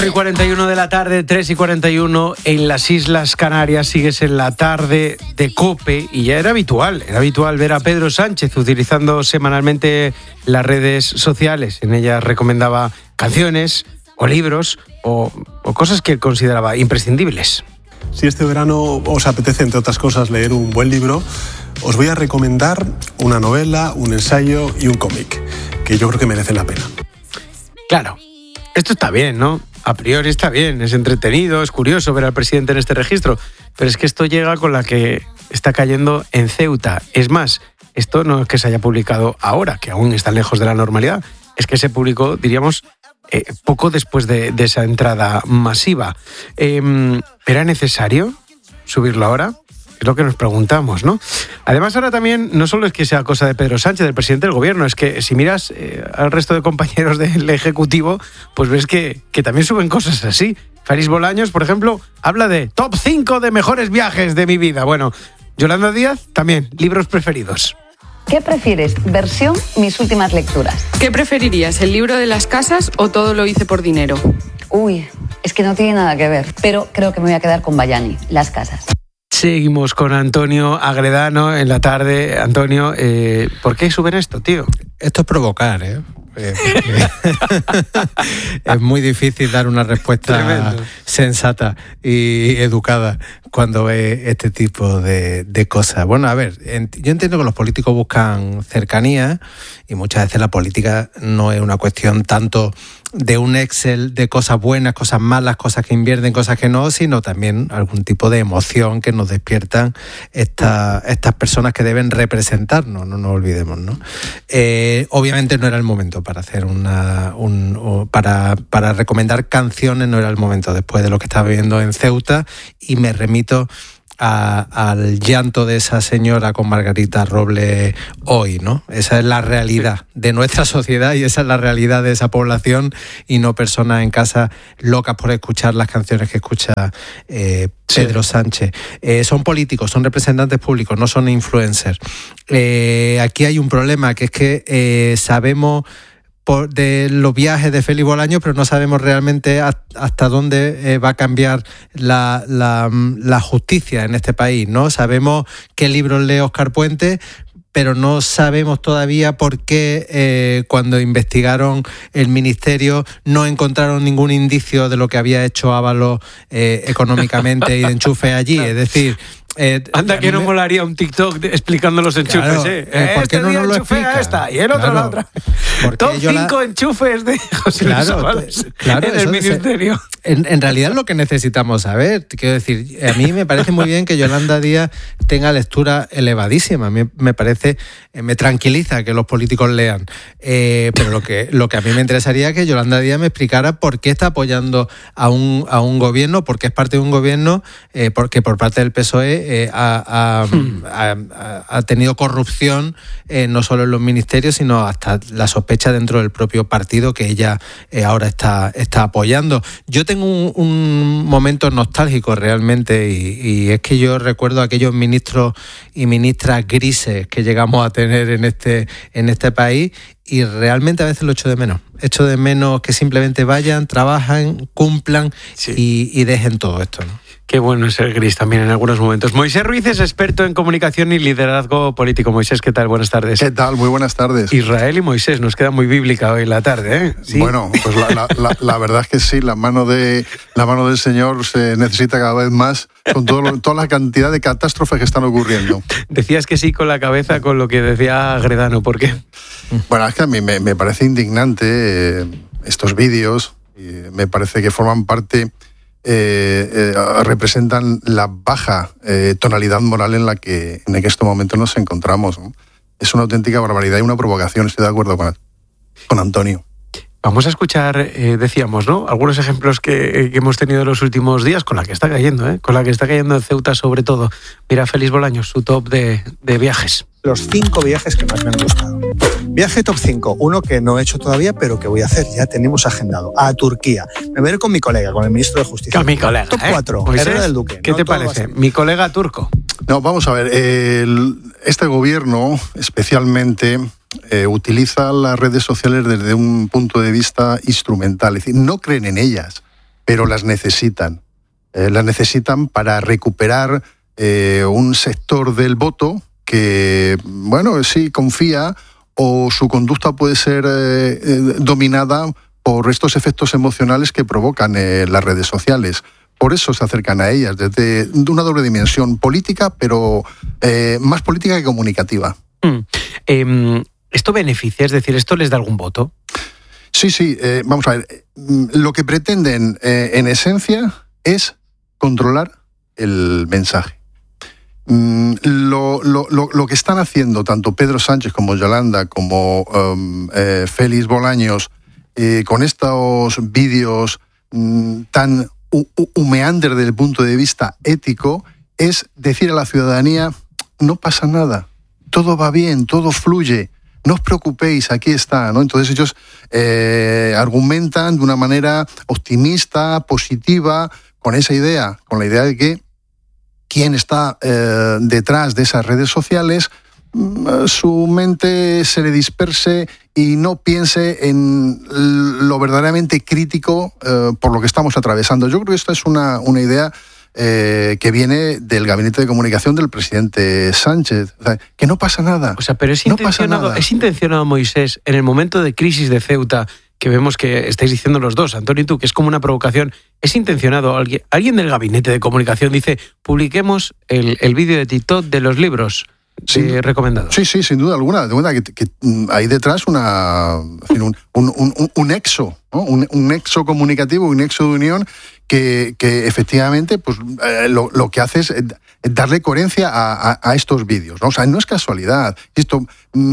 3:41 de la tarde, 3:41 en las Islas Canarias. Sigues en la tarde de COPE y ya era habitual ver a Pedro Sánchez utilizando semanalmente las redes sociales. En ellas recomendaba canciones o libros o cosas que él consideraba imprescindibles. Si este verano os apetece, entre otras cosas, leer un buen libro, os voy a recomendar una novela, un ensayo y un cómic, que yo creo que merecen la pena. Claro, esto está bien, ¿no? A priori está bien, es entretenido, es curioso ver al presidente en este registro, pero es que esto llega con la que está cayendo en Ceuta. Es más, esto no es que se haya publicado ahora, que aún está lejos de la normalidad, es que se publicó, diríamos, poco después de esa entrada masiva. ¿Era necesario subirlo ahora? Es lo que nos preguntamos, ¿no? Además, ahora también no solo es que sea cosa de Pedro Sánchez, del presidente del gobierno, es que si miras al resto de compañeros del Ejecutivo, pues ves que también suben cosas así. Félix Bolaños, por ejemplo, habla de top 5 de mejores viajes de mi vida. Bueno, Yolanda Díaz también, libros preferidos. ¿Qué prefieres? Versión Mis últimas lecturas. ¿Qué preferirías, el libro de las casas o Todo lo hice por dinero? Uy, es que no tiene nada que ver, pero creo que me voy a quedar con Bayani, Las casas. Seguimos con Antonio Agredano en la tarde. Antonio, ¿por qué suben esto, tío? Esto es provocar, ¿eh? Es muy difícil dar una respuesta tremendo, sensata y educada cuando ve este tipo de cosas. Bueno, a ver, yo entiendo que los políticos buscan cercanía y muchas veces la política no es una cuestión tanto de un Excel de cosas buenas, cosas malas, cosas que invierten, cosas que no, sino también algún tipo de emoción que nos despiertan estas personas que deben representarnos, no nos olvidemos, ¿no? Obviamente no era el momento para hacer para recomendar canciones, no era el momento después de lo que estaba viviendo en Ceuta, y me remito al llanto de esa señora con Margarita Robles hoy, ¿no? Esa es la realidad de nuestra sociedad y esa es la realidad de esa población y no personas en casa locas por escuchar las canciones que escucha Pedro Sánchez. Son políticos, son representantes públicos, no son influencers. Aquí hay un problema, que es que sabemos de los viajes de Félix Bolaños, pero no sabemos realmente hasta dónde va a cambiar la justicia en este país, ¿no? Sabemos qué libros lee Óscar Puente, pero no sabemos todavía por qué cuando investigaron el ministerio no encontraron ningún indicio de lo que había hecho Ábalos económicamente y de enchufe allí. Es decir, anda que no molaría un TikTok explicando los enchufes, claro, ¿por qué no nos lo explica? Esta y el otro la otra. Top 5 enchufes de José Luis Ábalos en el ministerio. En realidad es lo que necesitamos saber. Quiero decir, a mí me parece muy bien que Yolanda Díaz tenga lectura elevadísima. A mí me parece, me tranquiliza que los políticos lean. Pero lo que a mí me interesaría es que Yolanda Díaz me explicara por qué está apoyando a un gobierno, porque es parte de un gobierno, porque por parte del PSOE ha tenido corrupción, no solo en los ministerios, sino hasta la sospecha dentro del propio partido que ella ahora está apoyando. Yo tengo un momento nostálgico realmente y es que yo recuerdo a aquellos ministros y ministras grises que llegamos a tener en este país, y realmente a veces lo echo de menos. Echo de menos que simplemente vayan, trabajan, cumplan, sí, y dejen todo esto, ¿no? Qué bueno es ser gris también en algunos momentos. Moisés Ruiz es experto en comunicación y liderazgo político. Moisés, ¿qué tal? Buenas tardes. ¿Qué tal? Muy buenas tardes. Israel y Moisés, nos queda muy bíblica hoy la tarde, ¿eh? ¿Sí? Bueno, pues la verdad es que sí, la mano del Señor se necesita cada vez más con toda la cantidad de catástrofes que están ocurriendo. Decías que sí con la cabeza con lo que decía Agredano, ¿por qué? Bueno, es que a mí me parece indignante estos vídeos, y me parece que forman parte... representan la baja tonalidad moral en la que en este momento nos encontramos, ¿no? Es una auténtica barbaridad y una provocación. Estoy de acuerdo con Antonio. Vamos a escuchar, decíamos, ¿no?, algunos ejemplos que hemos tenido en los últimos días con la que está cayendo, con la que está cayendo en Ceuta sobre todo. Mira, Félix Bolaños, su top de viajes. Los 5 viajes que más me han gustado. Viaje top 5, uno que no he hecho todavía, pero que voy a hacer, ya tenemos agendado, a Turquía. Me voy a ir con mi colega, con el ministro de Justicia. Con mi colega. Top 4, Herrera del Duque. ¿Qué te parece? Mi colega turco. No, vamos a ver, este gobierno especialmente utiliza las redes sociales desde un punto de vista instrumental, es decir, no creen en ellas. pero las necesitan. Las necesitan para recuperar un sector del voto que, bueno, sí confía, o su conducta puede ser dominada por estos efectos emocionales que provocan las redes sociales. Por eso se acercan a ellas, desde una doble dimensión política, pero más política que comunicativa. ¿Esto beneficia? Es decir, ¿esto les da algún voto? Sí, vamos a ver. Lo que pretenden, en esencia, es controlar el mensaje. Lo que están haciendo tanto Pedro Sánchez como Yolanda, como Félix Bolaños, con estos vídeos tan humeantes desde el punto de vista ético, es decir a la ciudadanía: no pasa nada, todo va bien, todo fluye, no os preocupéis, aquí está, ¿no? Entonces ellos argumentan de una manera optimista, positiva, con esa idea, con la idea de que quien está detrás de esas redes sociales, su mente se le disperse y no piense en lo verdaderamente crítico por lo que estamos atravesando. Yo creo que esta es una idea que viene del gabinete de comunicación del presidente Sánchez. O sea, que no pasa nada. O sea, pero es intencionado, Moisés, en el momento de crisis de Ceuta, que vemos que estáis diciendo los dos, Antonio y tú, que es como una provocación. ¿Es intencionado? Alguien del gabinete de comunicación dice: publiquemos el vídeo de TikTok de los libros recomendados. Sí, sin duda alguna. De verdad que hay detrás un nexo, ¿no? Un nexo comunicativo, un nexo de unión que efectivamente pues, lo que hace es darle coherencia a estos vídeos, ¿no? O sea, no es casualidad. Esto,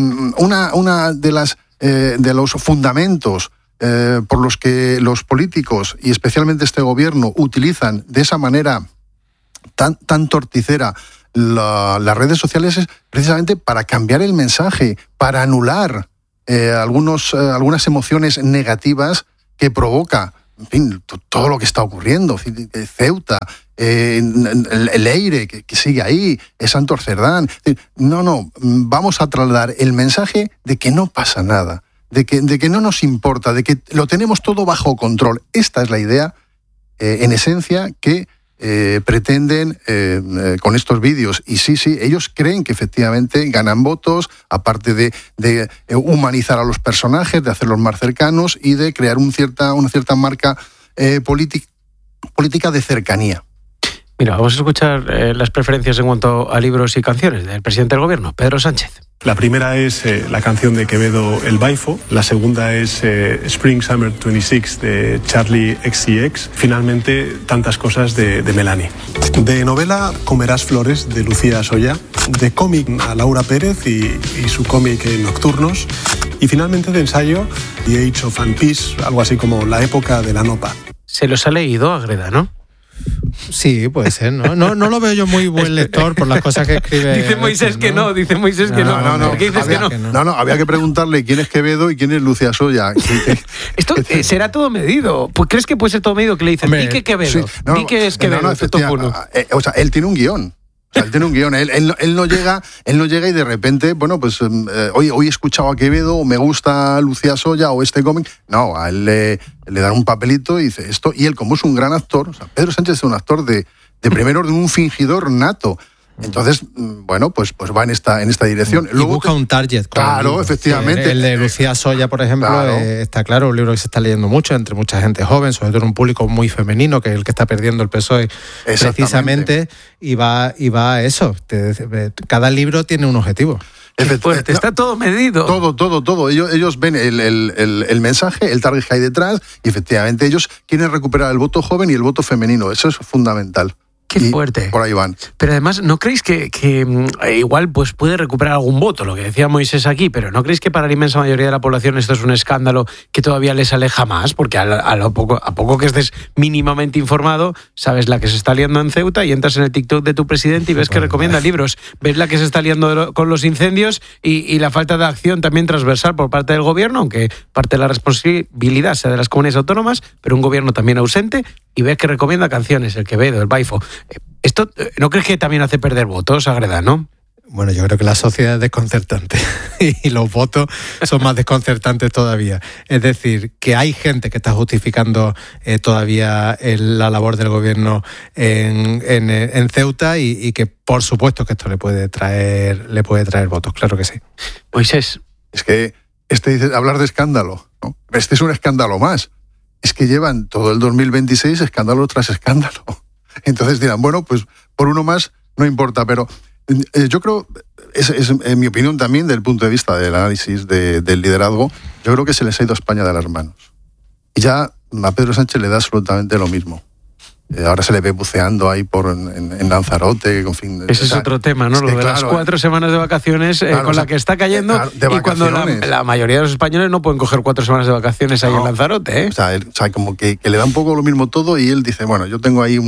una de los fundamentos por los que los políticos, y especialmente este gobierno, utilizan de esa manera tan torticera las redes sociales, es precisamente para cambiar el mensaje, para anular algunas emociones negativas que provoca, en fin, todo lo que está ocurriendo. Ceuta, el Eire, que sigue ahí, Santos Cerdán. No, vamos a trasladar el mensaje de que no pasa nada, de que no nos importa, de que lo tenemos todo bajo control. Esta es la idea, en esencia, que pretenden con estos vídeos. Y sí, ellos creen que efectivamente ganan votos, aparte de humanizar a los personajes, de hacerlos más cercanos y de crear una cierta marca política de cercanía. Mira, vamos a escuchar las preferencias en cuanto a libros y canciones del presidente del gobierno, Pedro Sánchez. La primera es la canción de Quevedo, El Baifo. La segunda es Spring Summer 26 de Charlie XCX. Finalmente, Tantas cosas de Melanie. De novela, Comerás flores de Lucía Soya. De cómic, a Laura Pérez y su cómic Nocturnos. Y finalmente de ensayo, The Age of Peace, algo así como La época de la no paz. Se los ha leído, Agreda, ¿no? Sí, puede ser, ¿no? No lo veo yo muy buen lector por las cosas que escribe. Dice Moisés que no, dice Moisés que no. ¿Por qué dices que no? No, había que preguntarle quién es Quevedo y quién es Lucía Soya. Esto será todo medido. Pues ¿crees que puede ser todo medido? Que le dicen, di que Quevedo, di que es Quevedo. O sea, él tiene un guión. Él no llega y de repente, bueno, pues hoy he escuchado a Quevedo, o me gusta Lucía Soya o este cómic. No, a él le dan un papelito y dice esto. Y él, como es un gran actor, o sea, Pedro Sánchez es un actor de primer orden, un fingidor nato. Entonces, bueno, pues va en esta dirección. Y luego busca un target. Claro, efectivamente. El de Lucía Soya, por ejemplo, claro. Está claro, un libro que se está leyendo mucho entre mucha gente joven, sobre todo un público muy femenino, que es el que está perdiendo el PSOE precisamente, y va a eso. Cada libro tiene un objetivo. Fuerte, está todo medido. Todo. Ellos ven el mensaje, el target que hay detrás, y efectivamente ellos quieren recuperar el voto joven y el voto femenino. Eso es fundamental. Qué fuerte. Por ahí van. Pero además, ¿no creéis que igual pues puede recuperar algún voto? Lo que decía Moisés aquí, pero ¿no creéis que para la inmensa mayoría de la población esto es un escándalo que todavía les aleja más? Porque a poco que estés mínimamente informado, sabes la que se está liando en Ceuta y entras en el TikTok de tu presidente y ves que recomienda libros. Ves la que se está liando con los incendios y la falta de acción también transversal por parte del gobierno, aunque parte de la responsabilidad sea de las comunidades autónomas, pero un gobierno también ausente, y ves que recomienda canciones, el Quevedo, el Baifo. ¿Esto no crees que también hace perder votos, Agreda, no? Bueno, yo creo que la sociedad es desconcertante y los votos son más desconcertantes todavía. Es decir, que hay gente que está justificando todavía la labor del gobierno en Ceuta y que por supuesto que esto le puede traer votos, claro que sí. Moisés. Es que dice hablar de escándalo, ¿no? Este es un escándalo más. Es que llevan todo el 2026 escándalo tras escándalo. Entonces dirán, bueno, pues por uno más no importa, pero yo creo, es en mi opinión también, del punto de vista del análisis del liderazgo, yo creo que se les ha ido a España de las manos. Y ya a Pedro Sánchez le da absolutamente lo mismo. Ahora se le ve buceando ahí en Lanzarote. En fin, ese es otro tema, ¿no? Lo de las 4 semanas de vacaciones con la que está cayendo y cuando la mayoría de los españoles no pueden coger 4 semanas de vacaciones ahí en Lanzarote. O sea, como que le da un poco lo mismo todo y él dice, bueno, yo tengo ahí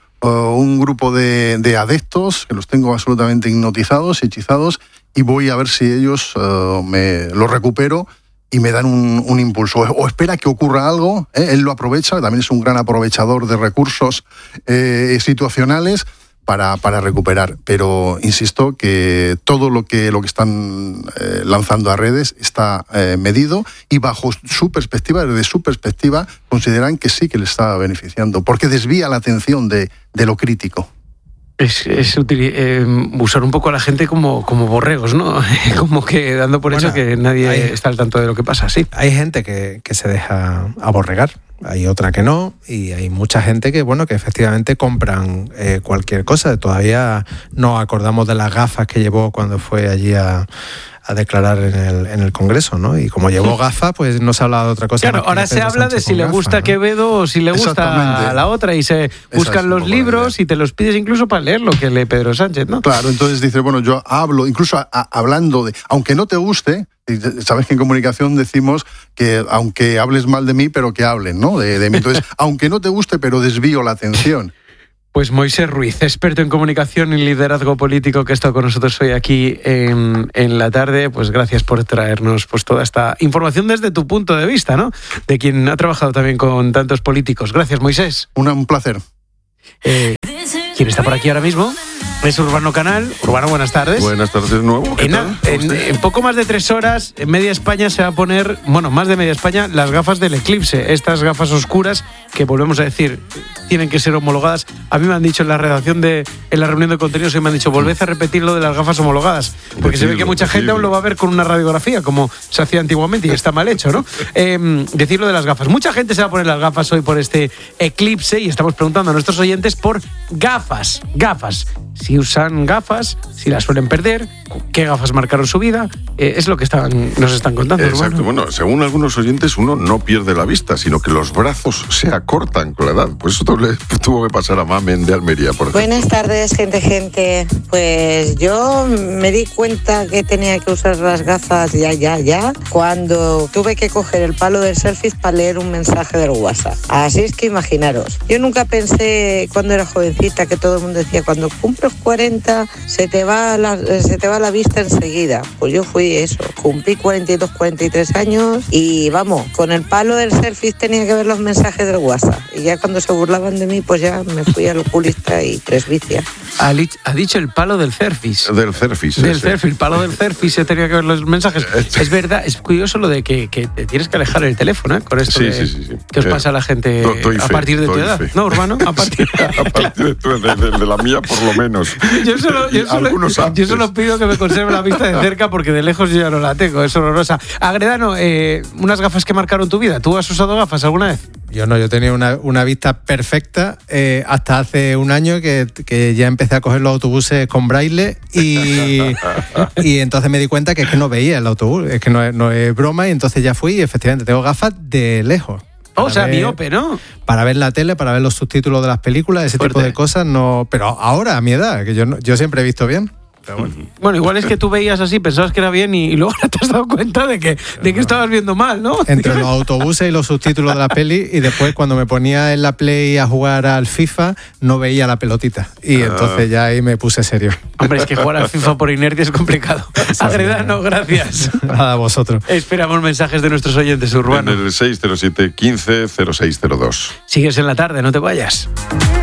un grupo de adeptos que los tengo absolutamente hipnotizados, hechizados, y voy a ver si ellos lo recupero y me dan un impulso. O espera que ocurra algo, él lo aprovecha, también es un gran aprovechador de recursos situacionales para recuperar. Pero insisto que todo lo que están lanzando a redes está medido y bajo su perspectiva, desde su perspectiva, consideran que sí que le está beneficiando, porque desvía la atención de lo crítico. Es usar un poco a la gente como borregos, ¿no? Como que dando por hecho que nadie está al tanto de lo que pasa, sí. Hay gente que se deja aborregar, hay otra que no, y hay mucha gente que efectivamente compran cualquier cosa. Todavía nos acordamos de las gafas que llevó cuando fue allí a declarar en el Congreso, ¿no? Y como llevó gafas, pues no se ha hablado de otra cosa. Claro, ahora se habla de si le gusta gafas, ¿no? Quevedo o si le gusta a la otra, y se buscan los libros y te los pides incluso para leer lo que lee Pedro Sánchez, ¿no? Claro, entonces dice, bueno, yo hablo, incluso hablando de, aunque no te guste, sabes que en comunicación decimos que aunque hables mal de mí, pero que hablen, ¿no? De mí. Entonces, aunque no te guste, pero desvío la atención. Pues Moisés Ruiz, experto en comunicación y liderazgo político, que ha estado con nosotros hoy aquí en la tarde. Pues gracias por traernos pues toda esta información desde tu punto de vista, ¿no? De quien ha trabajado también con tantos políticos. Gracias, Moisés. Un placer. ¿Quién está por aquí ahora mismo? Es Urbano Canal. Urbano, buenas tardes. Buenas tardes de nuevo. En poco más de 3 horas, en media España se va a poner, más de media España, las gafas del eclipse. Estas gafas oscuras que, volvemos a decir, tienen que ser homologadas. A mí me han dicho en la redacción en la reunión de contenidos, me han dicho, volved a repetir lo de las gafas homologadas. Porque se ve que mucha gente aún lo va a ver con una radiografía, como se hacía antiguamente, y está mal hecho, ¿no? Decir lo de las gafas. Mucha gente se va a poner las gafas hoy por este eclipse y estamos preguntando a nuestros oyentes por gafas. Si usan gafas, si las suelen perder, qué gafas marcaron su vida, es lo que nos están contando. Exacto, hermano. Bueno, según algunos oyentes, uno no pierde la vista, sino que los brazos se acortan con la edad. Pues eso le tuvo que pasar a Mamen de Almería, por ejemplo. Buenas tardes, gente. Pues yo me di cuenta que tenía que usar las gafas ya, cuando tuve que coger el palo del selfie para leer un mensaje del WhatsApp. Así es que imaginaros. Yo nunca pensé, cuando era jovencita, que todo el mundo decía, cuando cumples 40 se te va la vista enseguida. Pues yo fui eso, cumplí 42, 43 años y vamos, con el palo del selfie tenía que ver los mensajes del WhatsApp, y ya cuando se burlaban de mí, pues ya me fui al oculista y presbicia. Ha dicho el palo del selfie. Del selfie, el palo del selfie se tenía que ver los mensajes. Es verdad, es curioso lo de que te tienes que alejar el teléfono, con esto sí. que os pasa a la gente a partir de tu edad, ¿no, Urbano? A partir de la mía, por lo menos. Yo solo pido que me conserve la vista de cerca, porque de lejos yo ya no la tengo, es horrorosa. Agredano, unas gafas que marcaron tu vida. ¿Tú has usado gafas alguna vez? Yo no, yo tenía una vista perfecta hasta hace un año que ya empecé a coger los autobuses con braille y entonces me di cuenta que es que no veía el autobús, es que no es broma, y entonces ya fui y efectivamente tengo gafas de lejos. O sea, miope, ¿no? Para ver la tele, para ver los subtítulos de las películas, ese tipo de cosas, no. Pero ahora, a mi edad, que yo siempre he visto bien. Pero bueno, igual es que tú veías así, pensabas que era bien y luego te has dado cuenta de que estabas viendo mal, ¿no? Entre los autobuses y los subtítulos de la peli, y después cuando me ponía en la Play a jugar al FIFA, no veía la pelotita. Y entonces ya ahí me puse serio. Hombre, es que jugar al FIFA por inercia es complicado. Agredano, gracias. Nada, a vosotros. Esperamos mensajes de nuestros oyentes, Urbano. En el 607 15 0602. Sigues en la tarde, no te vayas.